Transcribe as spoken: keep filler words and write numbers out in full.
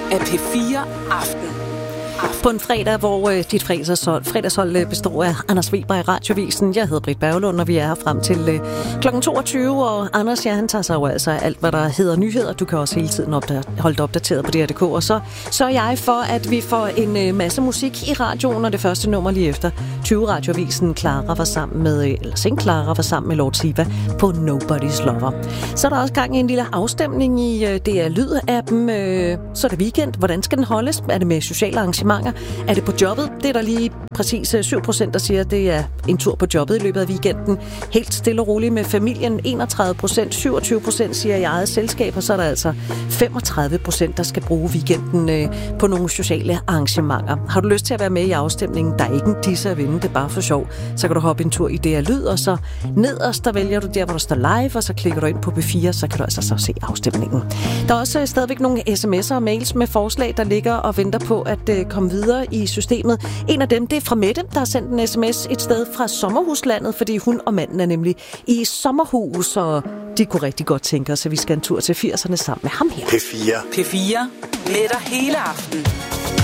af P fire Aften. På en fredag, hvor øh, dit fredagshold, fredagshold øh, består af Anders Weber i Radiovisen. Jeg hedder Britt Berglund, og vi er her frem til øh, klokken toogtyve. Og Anders, ja, han tager sig jo altså af alt, hvad der hedder nyheder. Du kan også hele tiden opda- holde dig opdateret på D R punktum D K. Og så så er jeg for, at vi får en øh, masse musik i radioen, og det første nummer lige efter tyve Radiovisen. Clara var sammen med, øh, eller Sing Clara var sammen med Lord Siva på Nobody's Lover. Så er der også gang i en lille afstemning i øh, D R Lyd-appen. Øh, så er det weekend. Hvordan skal den holdes? Er det med sociale arrangementer? Er det på jobbet? Det er der lige præcis syv procent, der siger, at det er en tur på jobbet i løbet af weekenden. Helt stille og roligt med familien. enogtredive procent, syvogtyve procent siger i eget selskab, og så er der altså femogtredive procent, der skal bruge weekenden øh, på nogle sociale arrangementer. Har du lyst til at være med i afstemningen? Der er ikke en disse at vinde, det er bare for sjov. Så kan du hoppe en tur i D R Lyd, og så nederst, der vælger du der, hvor der står live, og så klikker du ind på P fire, så kan du altså så se afstemningen. Der er også stadigvæk nogle sms'er og mails med forslag, der ligger og venter på at øh, komme videre i systemet. En af dem, det er fra Mette, der har sendt en sms et sted fra sommerhuslandet, fordi hun og manden er nemlig i sommerhus, og de kunne rigtig godt tænke os, at vi skal en tur til firserne sammen med ham her. P fire. P fire med dig hele aften.